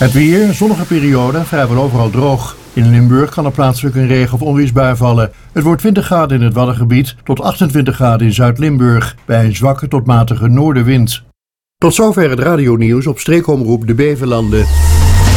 Het weer, een zonnige periode en vrijwel overal droog. In Limburg kan er plaatselijk een regen- of onweersbui vallen. Het wordt 20 graden in het Waddengebied tot 28 graden in Zuid-Limburg, bij een zwakke tot matige noordenwind. Tot zover het radionieuws op streekomroep De Beverlanden.